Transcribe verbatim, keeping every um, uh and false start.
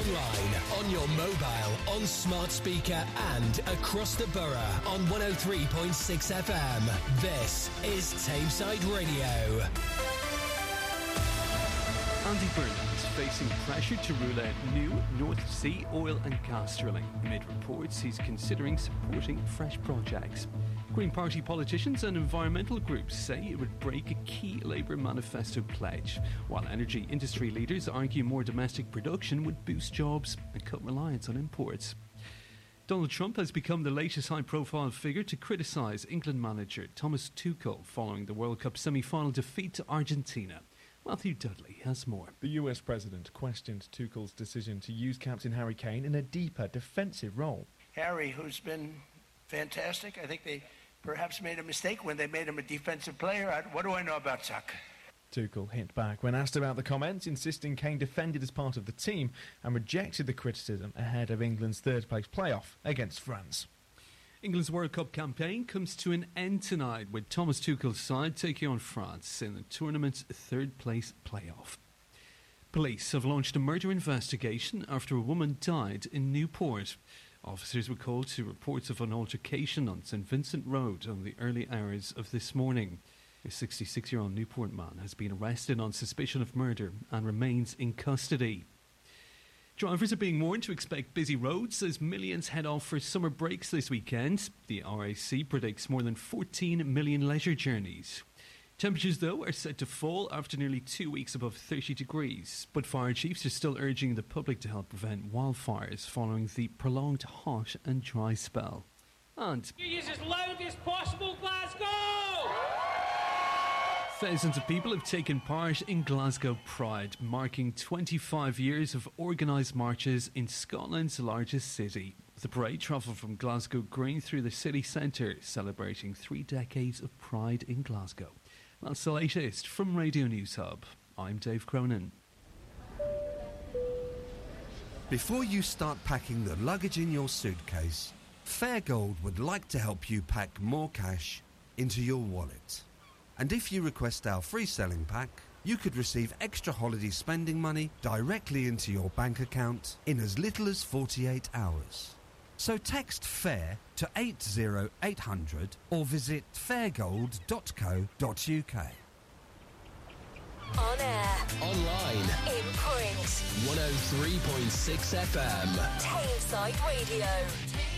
online, on your mobile, on smart speaker and across the borough on one oh three point six F M. This is Tameside Radio. Andy Burnham is facing pressure to rule out new North Sea oil and gas drilling. Amid reports he's considering supporting fresh projects. Green Party politicians and environmental groups say it would break a key Labour manifesto pledge, while energy industry leaders argue more domestic production would boost jobs and cut reliance on imports. Donald Trump has become the latest high-profile figure to criticise England manager Thomas Tuchel following the World Cup semi-final defeat to Argentina. Matthew Dudley has more. The U S president questioned Tuchel's decision to use captain Harry Kane in a deeper defensive role. Harry, who's been fantastic, I think they perhaps made a mistake when they made him a defensive player. I, what do I know about soccer? Tuchel hit back when asked about the comments, insisting Kane defended as part of the team and rejected the criticism ahead of England's third-place playoff against France. England's World Cup campaign comes to an end tonight with Thomas Tuchel's side taking on France in the tournament's third-place playoff. Police have launched a murder investigation after a woman died in Newport. Officers were called to reports of an altercation on St Vincent Road on the early hours of this morning. A sixty-six-year-old Newport man has been arrested on suspicion of murder and remains in custody. Drivers are being warned to expect busy roads as millions head off for summer breaks this weekend. The R A C predicts more than fourteen million leisure journeys. Temperatures, though, are set to fall after nearly two weeks above thirty degrees. But fire chiefs are still urging the public to help prevent wildfires following the prolonged hot and dry spell. And you use as loud as possible, Glasgow! Thousands of people have taken part in Glasgow Pride, marking twenty-five years of organised marches in Scotland's largest city. The parade travelled from Glasgow Green through the city centre, celebrating three decades of pride in Glasgow. That's the latest from Radio News Hub. I'm Dave Cronin. Before you start packing the luggage in your suitcase, Fairgold would like to help you pack more cash into your wallet. And if you request our free selling pack, you could receive extra holiday spending money directly into your bank account in as little as forty-eight hours. So text FAIR to eight zero eight hundred or visit fairgold dot co dot uk. On air, online, in print, one oh three point six F M. Tameside Radio.